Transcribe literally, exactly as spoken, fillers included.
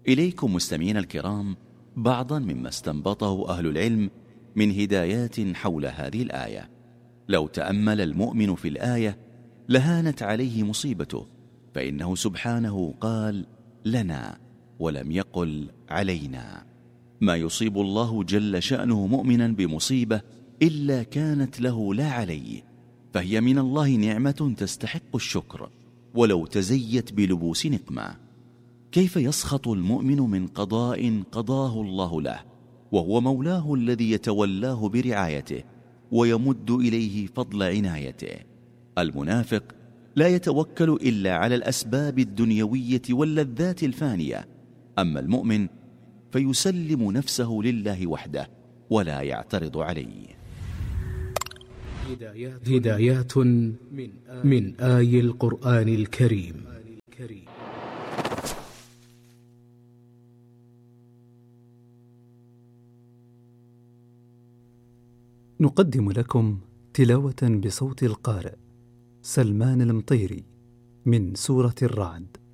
إليكم مستمعين الكرام بعضا مما استنبطه أهل العلم من هدايات حول هذه الآية. لو تأمل المؤمن في الآية لهانت عليه مصيبته، فإنه سبحانه قال لنا ولم يقل علينا. ما يصيب الله جل شأنه مؤمنا بمصيبة إلا كانت له لا عليه، فهي من الله نعمة تستحق الشكر ولو تزيت بلبوس نقمة. كيف يسخط المؤمن من قضاء قضاه الله له وهو مولاه الذي يتولاه برعايته ويمد إليه فضل عنايته؟ المنافق لا يتوكل إلا على الأسباب الدنيوية واللذات الفانية، أما المؤمن فيسلم نفسه لله وحده ولا يعترض عليه. هدايات من آي القرآن الكريم. نقدم لكم تلاوة بصوت القارئ سلمان المطيري من سورة الرعد.